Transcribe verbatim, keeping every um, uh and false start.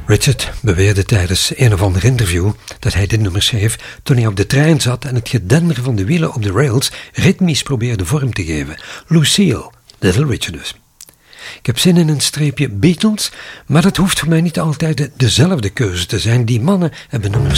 Richard beweerde tijdens een of ander interview dat hij dit nummer schreef toen hij op de trein zat en het gedender van de wielen op de rails ritmisch probeerde vorm te geven. Lucille, Little Richard dus. Ik heb zin in een streepje Beatles, maar dat hoeft voor mij niet altijd de, dezelfde keuze te zijn. Die mannen hebben nummers